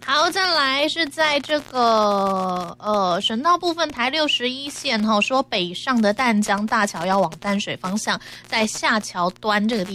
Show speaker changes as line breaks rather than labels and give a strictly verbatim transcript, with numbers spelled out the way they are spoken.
好，再来是在这个呃省道部分，台六十一线哈、哦，说北上的淡江大桥要往淡水方向，在下桥端这个地